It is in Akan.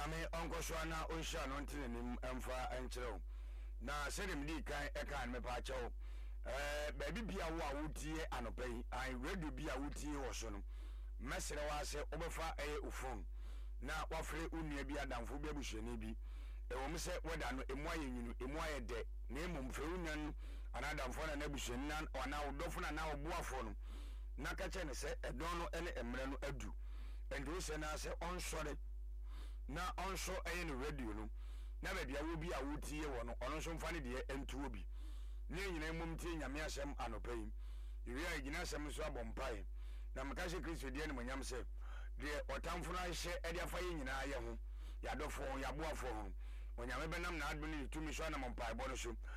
Mame onko so na onsha no ntene nim emfa enkyerɛw na sedem di kan eka me pa kyɛw baabi bia wo a wotie anopai ai radio bia wotie wo so no mesere wa se obefa ofon na wafre unua bi adamfo bi abuhwene bi ewom se weda no emu aye nwunu emu aye de na emum fre unua no anadamfo na abuhwene na wana wodofo na obuafo no na ka kyɛ ne se edon no ene emre no adu endo se na se onsore na onso no radio no na ba bia wo bi a wotie wo no ono so mfa ne de entuo bi ne nyina mum tie nyame asem anopai iwe a gina asem so abompai na mekase Kristo de ne monyam se de otamfo na hye e de afa ye nyina ye ho ya dofo ya boafo ho onyame benam na adu ne tumi so na mompai bo no so